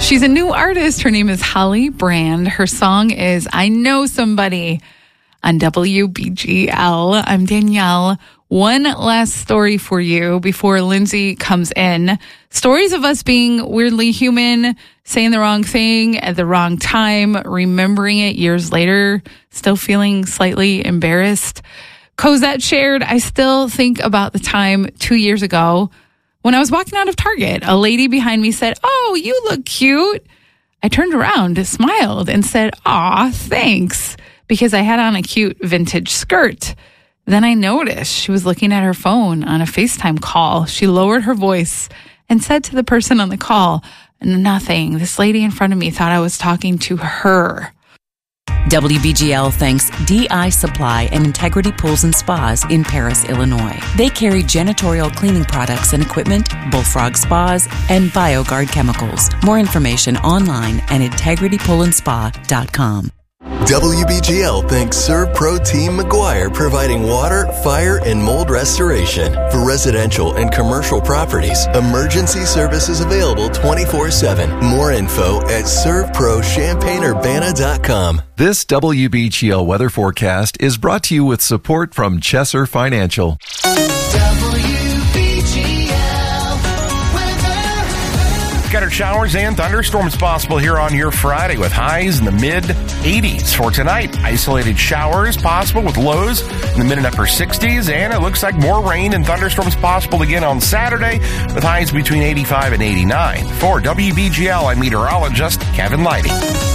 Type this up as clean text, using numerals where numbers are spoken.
She's a new artist. Her name is Holly Brand. Her song is I Know Somebody on WBGL. I'm Danielle. One last story for you before Lindsay comes in. Stories of us being weirdly human, saying the wrong thing at the wrong time, remembering it years later, still feeling slightly embarrassed. Cosette shared, I still think about the time 2 years ago when I was walking out of Target. A lady behind me said, "Oh, you look cute." I turned around, smiled, and said, "Aw, thanks," because I had on a cute vintage skirt. Then I noticed she was looking at her phone on a FaceTime call. She lowered her voice and said to the person on the call, "Nothing. This lady in front of me thought I was talking to her." WBGL thanks DI Supply and Integrity Pools and Spas in Paris, Illinois. They carry janitorial cleaning products and equipment, Bullfrog Spas, and BioGuard chemicals. More information online at integritypoolandspa.com. WBGL thanks ServPro Team McGuire, providing water, fire, and mold restoration. For residential and commercial properties, emergency services available 24/7. More info at servprochampagneUrbana.com. This WBGL weather forecast is brought to you with support from Chesser Financial. Scattered showers and thunderstorms possible here on your Friday with highs in the mid-80s. For tonight, isolated showers possible with lows in the mid and upper 60s, and it looks like more rain and thunderstorms possible again on Saturday with highs between 85 and 89. For WBGL, I'm meteorologist Kevin Leidy.